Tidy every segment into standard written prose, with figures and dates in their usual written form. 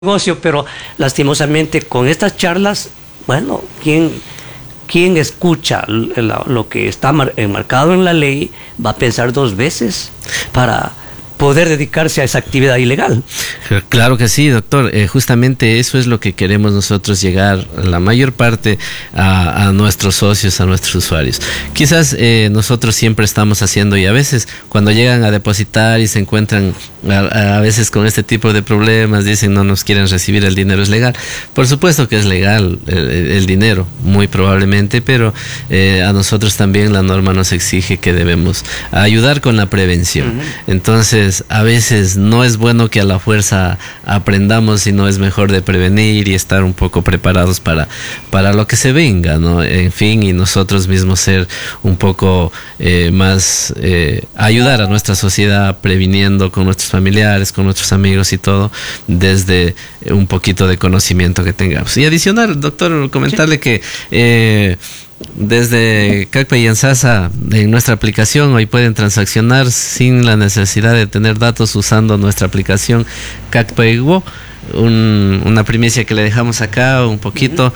negocio, pero lastimosamente con estas charlas, bueno, ¿quién escucha lo que está enmarcado en la ley va a pensar dos veces para poder dedicarse a esa actividad ilegal? Claro que sí, doctor. Justamente eso es lo que queremos nosotros llegar, la mayor parte, a nuestros socios, a nuestros usuarios. Quizás nosotros siempre estamos haciendo, y a veces cuando llegan a depositar y se encuentran a veces con este tipo de problemas, dicen no nos quieren recibir el dinero, ¿es legal? Por supuesto que es legal el dinero, muy probablemente, pero a nosotros también la norma nos exige que debemos ayudar con la prevención. Entonces, a veces no es bueno que a la fuerza aprendamos, sino es mejor de prevenir y estar un poco preparados para lo que se venga, ¿no? En fin, y nosotros mismos ser un poco más, ayudar a nuestra sociedad previniendo con nuestros familiares, con nuestros amigos y todo, desde un poquito de conocimiento que tengamos. Y adicional, doctor, comentarle que desde CACPE y Ansasa, en nuestra aplicación, hoy pueden transaccionar sin la necesidad de tener datos usando nuestra aplicación CACPE Go. Una primicia que le dejamos acá un poquito.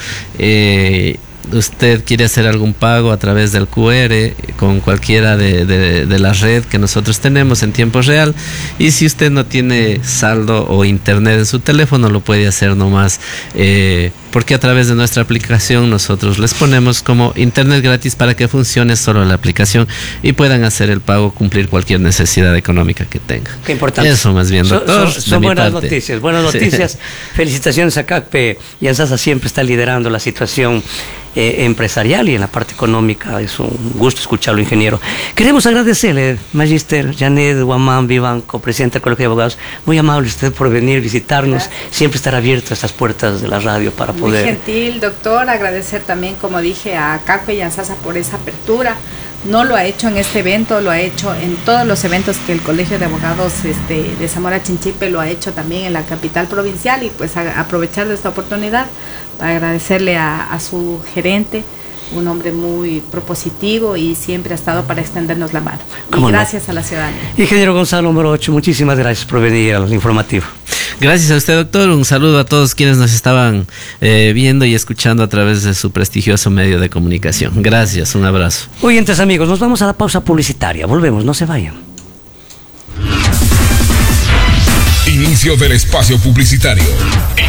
Usted quiere hacer algún pago a través del QR con cualquiera de la red que nosotros tenemos en tiempo real, y si usted no tiene saldo o internet en su teléfono, lo puede hacer nomás porque a través de nuestra aplicación nosotros les ponemos como internet gratis para que funcione solo la aplicación y puedan hacer el pago, cumplir cualquier necesidad económica que tenga. Qué importante. Eso más bien, doctor. Son buenas noticias, buenas noticias. Sí. Felicitaciones a CACPE y Ansasa, siempre está liderando la situación empresarial y en la parte económica. Es un gusto escucharlo, ingeniero. Queremos agradecerle, Magister Janet Guamán Vivanco, presidenta del Colegio de Abogados. Muy amable usted por venir, visitarnos. Gracias. Siempre estar abierto a estas puertas de la radio para poder... Muy gentil, doctor. Agradecer también, como dije, a CACPE y Ansasa por esa apertura. No lo ha hecho en este evento, lo ha hecho en todos los eventos que el Colegio de Abogados de Zamora Chinchipe lo ha hecho también en la capital provincial, y pues aprovechar de esta oportunidad para agradecerle a su gerente, un hombre muy propositivo y siempre ha estado para extendernos la mano. Y gracias a la ciudadanía. Ingeniero Gonzalo Morocho, muchísimas gracias por venir al informativo. Gracias a usted, doctor. Un saludo a todos quienes nos estaban viendo y escuchando a través de su prestigioso medio de comunicación. Gracias, un abrazo. Oyentes amigos, nos vamos a la pausa publicitaria. Volvemos, no se vayan. Inicio del espacio publicitario.